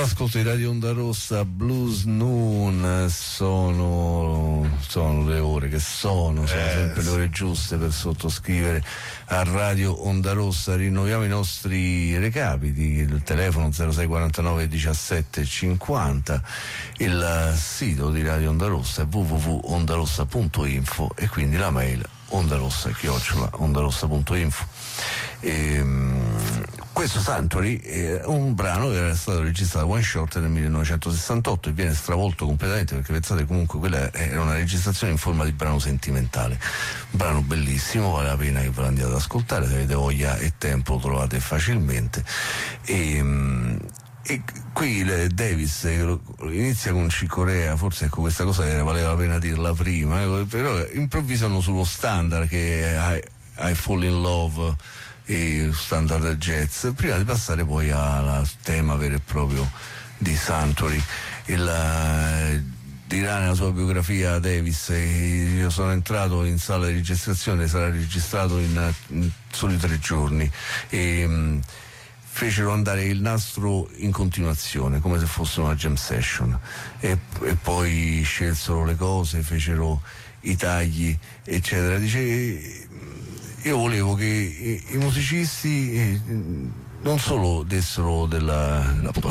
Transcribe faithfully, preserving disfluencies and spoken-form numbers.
All'ascolto di Radio Onda Rossa, Blues Noon, sono, sono le ore che sono, sono eh, sempre le ore giuste per sottoscrivere a Radio Onda Rossa. Rinnoviamo i nostri recapiti, il telefono zero sei quarantanove diciassette cinquanta, il sito di Radio Onda Rossa è w w w punto ondarossa punto info e quindi la mail ondarossa chiocciola ondarossa punto info. E, questo Sanctuary è un brano che era stato registrato one shot nel millenovecentosessantotto e viene stravolto completamente, perché pensate, comunque quella era una registrazione in forma di brano sentimentale, un brano bellissimo, vale la pena che ve lo andiate ad ascoltare, se avete voglia e tempo lo trovate facilmente. E, e qui Davis inizia con Chick Corea, forse ecco questa cosa era, valeva la pena dirla prima, eh, però improvvisano sullo standard che è I, I Fall in Love e standard jazz, prima di passare poi al tema vero e proprio di Sanctuary. Il, dirà nella sua biografia Davis: io sono entrato in sala di registrazione, sarà registrato in, in soli tre giorni, e mh, fecero andare il nastro in continuazione come se fosse una jam session, e, e poi scelsero le cose, fecero i tagli eccetera. Dice: io volevo che i, i musicisti eh, non solo dessero della,